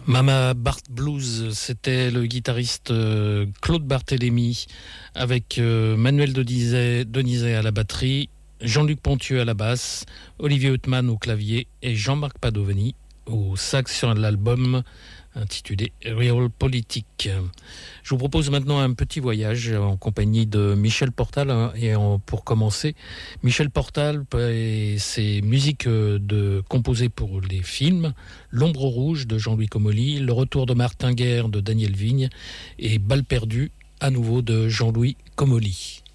Mama Bart Blues, c'était le guitariste Claude Barthélémy avec Manuel Donizet à la batterie, Jean-Luc Pontieux à la basse, Olivier Huttman au clavier et Jean-Marc Padovani au sax sur l'album intitulé Real Politique. Je vous propose maintenant un petit voyage en compagnie de Michel Portal. Pour commencer, Michel Portal et ses musiques composées pour les films L'Ombre rouge de Jean-Louis Comolli, Le retour de Martin Guerre de Daniel Vigne et Balle perdue à nouveau de Jean-Louis Comolli.